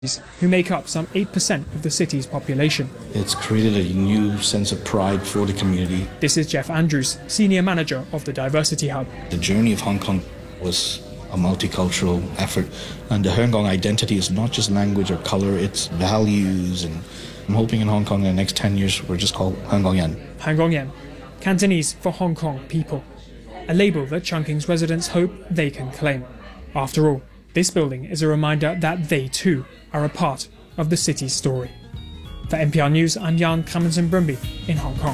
who make up some 8% of the city's population. It's created a new sense of pride for the community. This is Jeff Andrews, Senior Manager of the Diversity Hub. The journey of Hong Kong was a multicultural effort, and the Hong Kong identity is not just language or colour, it's values, and I'm hoping in Hong Kong in the next 10 years we're just called Hong Kong Yan. Hong Kong Yan, Cantonese for Hong Kong people, a label that Chungking's residents hope they can claim. After all, this building is a reminder that they too are a part of the city's story. For NPR News, I'm Jan Clemmensen Brumby in Hong Kong.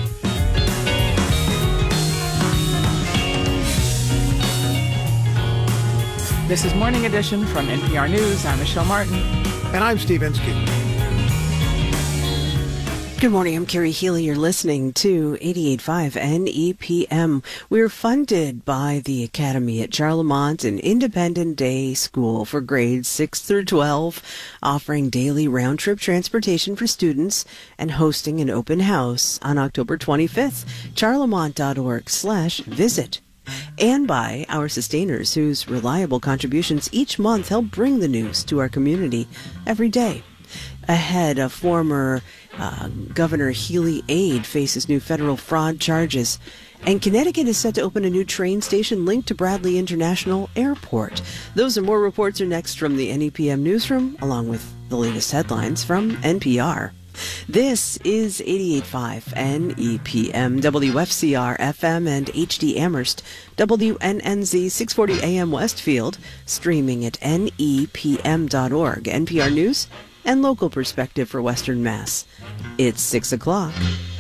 This is Morning Edition from NPR News. I'm Michelle Martin. And I'm Steve Inskeep. Good morning, I'm Carrie Healy. You're listening to 88.5 NEPM. We're funded by the Academy at Charlemont, an independent day school for grades 6 through 12, offering daily round-trip transportation for students and hosting an open house on October 25th. charlemont.org/visit. And by our sustainers, whose reliable contributions each month help bring the news to our community every day. Ahead, a former Governor Healy aide faces new federal fraud charges. And Connecticut is set to open a new train station linked to Bradley International Airport. Those and more reports are next from the NEPM newsroom, along with the latest headlines from NPR. This is 88.5 NEPM, WFCR FM and HD Amherst, WNNZ 640 AM Westfield, streaming at nepm.org, NPR News, and local perspective for Western Mass. It's 6 o'clock.